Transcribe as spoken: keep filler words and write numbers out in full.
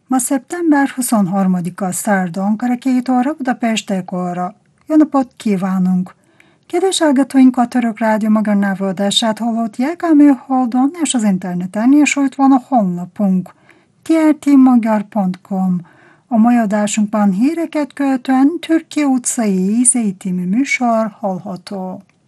Ma szeptember huszonharmadika, szerda, Ankara két óra, Budapest egy óra. Jó napot kívánunk! Kedves hallgatóink, a Török Rádió magánnyelvű adását hallotják, a műholdon és az interneten, és ott van a honlapunk t r t magyar pont com. A mai adásunkban híreket követően Türkiye utcai ízei című műsor hallható.